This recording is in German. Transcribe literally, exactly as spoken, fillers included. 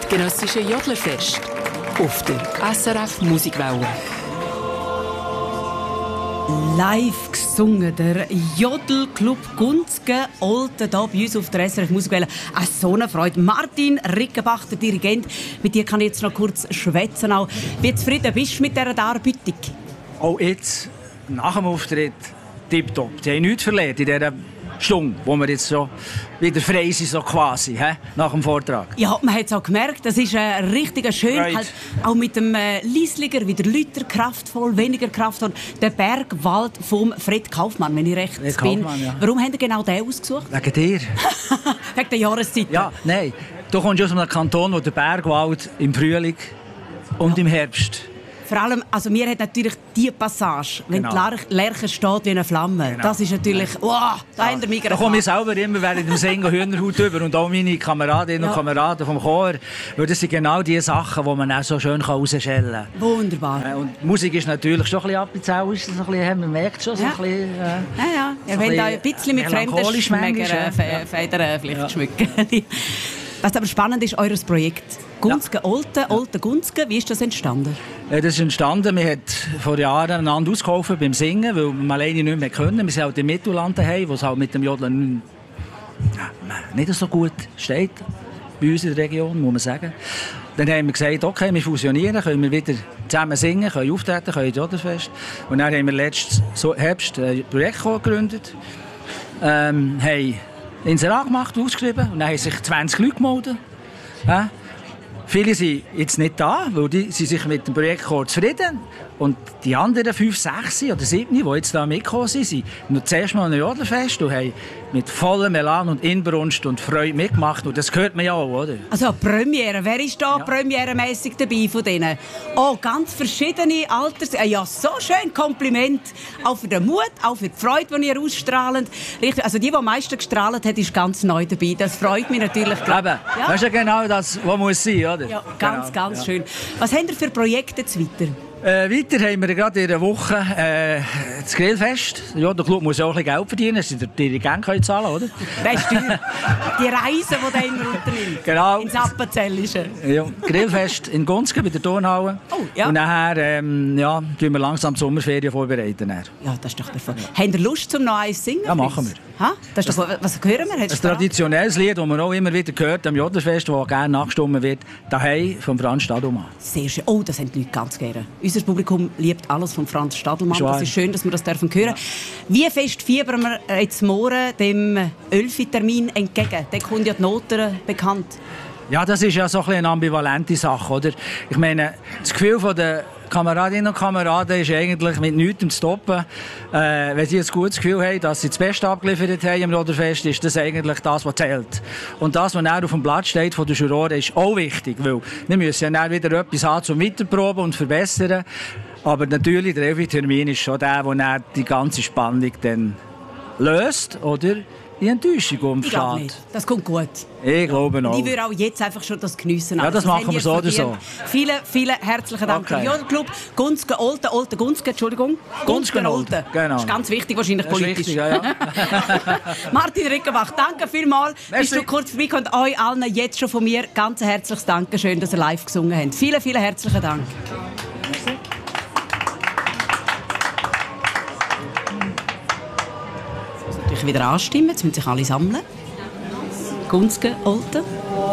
Zeitgenössische Jodlerfest auf der S R F Musikwelle. Live gesungen, der Jodelclub Gunzgen Olten hier bei uns auf der S R F Musikwelle. Eine so eine Freude. Martin Rickenbach, der Dirigent, mit dir kann ich jetzt noch kurz schwätzen. Wie zufrieden bist du mit dieser Darbietung? Auch jetzt, nach dem Auftritt, tipptopp. Sie haben nichts verletzt in dieser Stunde, wo wir jetzt so wieder frei sind, so quasi, he? Nach dem Vortrag. Ja, man hat es auch gemerkt, das ist ein richtiger schön, halt, auch mit dem äh, Leisliger, wieder lauter, kraftvoll, weniger kraftvoll. Der Bergwald vom Fred Kaufmann, wenn ich recht Fred bin. Kaufmann, ja. Warum habt ihr genau den ausgesucht? Wegen dir. Wegen der Jahreszeit? Ja, nein. Du kommst aus einem Kanton, wo der Bergwald im Frühling und ja. im Herbst. Vor allem, also mir hat natürlich die Passage, wenn Genau. die Lerche steht wie eine Flamme, Genau. das ist natürlich, wow, da Ja. haben wir mich Da komme ich selber immer während dem Singen Hühnerhaut über und auch meine Kameradinnen Ja. und Kameraden vom Chor, weil das sind genau die Sachen, die man auch so schön rausschellen kann. Wunderbar. Äh, Und die Musik ist natürlich schon ein bisschen abgezählt, ist das ein bisschen, man merkt schon so Ja. ein bisschen... Äh, Ja, ja, ihr so wollt ein auch ein bisschen mit fremden melancholisch Schmeckern, manchmal, äh, Fe- ja. Federn vielleicht Ja. schmücken. Was aber spannend ist, eures Projekt Gunzgen Olten, Olten Gunzgen, wie ist das entstanden? Äh, Das ist entstanden, wir haben vor Jahren einander ausgeholfen beim Singen, weil wir alleine nicht mehr können. Wir sind halt im Mittelland daheim, wo es halt mit dem Jodeln ja, nicht so gut steht. Bei uns in der Region, muss man sagen. Dann haben wir gesagt, okay, wir fusionieren, können wir wieder zusammen singen, können auftreten, können Jodelfest. Und dann haben wir letzten so- Herbst ein Projekt gegründet, ähm, haben Inserat gemacht, ausgeschrieben, und dann haben sich zwanzig Leute gemeldet. Ja. Viele sind jetzt nicht da, weil die sind sich mit dem Projekt zufrieden. Und die anderen fünf, sechs oder sieben, die jetzt da mitgekommen sind, sind noch zuerst mal ein Jodelfest und haben mit vollem Elan und Inbrunst und Freude mitgemacht. Und das hört man ja auch, oder? Also Premiere, wer ist da Ja. premieremässig dabei von denen? Oh, ganz verschiedene Alters... Äh, ja, so schön, Kompliment. Auch für den Mut, auch für die Freude, die ihr ausstrahlt. Richtig, also die, die am meisten gestrahlt hat, ist ganz neu dabei. Das freut mich natürlich. Eben, Ja. das ist ja genau das, was muss sein, oder? Ja, ganz, Genau, ganz ja. schön. Was habt ihr für Projekte jetzt weiter? Äh, weiter haben wir gerade in der Woche äh, das Grillfest. Ja, der Club muss ja auch ein bisschen Geld verdienen, dass sie den Dirigent können zahlen können, oder? Weißt du, die Reise, die der immer unternimmt. Genau. Ins Appenzellische. Ja, Grillfest in Gunzgen bei der Turnhalle. Oh, ja. Und nachher ähm, ja, tun wir langsam die Sommerferien vorbereiten. Dann. Ja, das ist doch der Fall. Habt ihr Lust, zum noch eins zu singen? Ja, machen wir. Ha? Das ist doch, was hören wir? Ein traditionelles Lied, das man auch immer wieder hört am Jodelfest, das gerne nachgestimmt wird, «Daheim» von Franz Stadelmann. Sehr schön. Oh, das haben die Leute ganz gerne. Unser Publikum liebt alles von Franz Stadelmann. Ist wahr. Das ist schön, dass wir das dürfen hören. Wie fest fiebern wir jetzt morgen dem Elfi-Termin entgegen? Der kommt ja die Noten bekannt. Ja, das ist ja so ein bisschen eine ambivalente Sache, oder? Ich meine, das Gefühl von der Kameradinnen und Kameraden ist eigentlich mit nichts zu toppen. Äh, wenn sie ein gutes Gefühl haben, dass sie das Beste abgeliefert haben im Jodelfest, ist das eigentlich das, was zählt. Und das, was dann auf dem Blatt steht von den Juroren, ist auch wichtig, weil wir müssen ja dann wieder etwas haben zum Weiterproben und verbessern. Aber natürlich, der Elfi-Termin ist schon der, der dann die ganze Spannung dann löst, oder die Enttäuschung Ich glaube umschlägt. nicht. Das kommt gut. Ich glaube auch. Ich würde auch jetzt einfach schon das geniessen. Ja, das machen wir so oder so. Vielen, vielen herzlichen Dank. Okay. Jodelclub Gunzgen Olten, Olten Gunzgen, Entschuldigung. Gunzgen Olten, genau. Das ist ganz wichtig, wahrscheinlich Das ist politisch. wichtig, ja, ja. Martin Rickenbach, danke vielmals. Merci. Bist du kurz vorbei? Und euch allen jetzt schon von mir ganz herzliches Dankeschön, dass ihr live gesungen habt. Vielen, vielen herzlichen Dank. Jetzt muss natürlich wieder anstimmen, jetzt müssen sich alle sammeln. Gunzgen Olten.